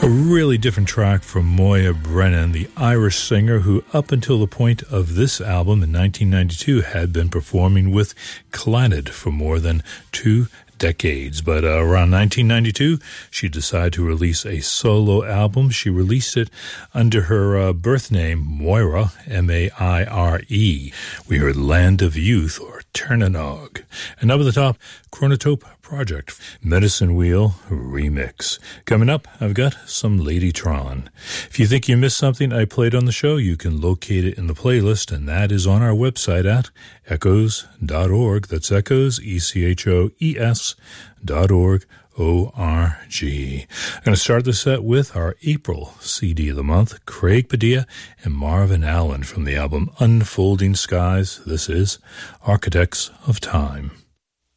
A really different track from Moya Brennan, the Irish singer who, up until the point of this album in 1992, had been performing with Clannad for more than 2 decades. But around 1992, she decided to release a solo album. She released it under her birth name, Moira, M-A-I-R-E. We heard Land of Youth, or Ternanog. And up at the top, Chronotope Project, Medicine Wheel Remix. Coming up, I've got some Ladytron. If you think you missed something I played on the show, you can locate it in the playlist, and that is on our website at echoes.org. That's echoes, ECHOES.org. O-R-G. I'm going to start the set with our April CD of the month, Craig Padilla and Marvin Allen from the album Unfolding Skies. This is Architects of Time.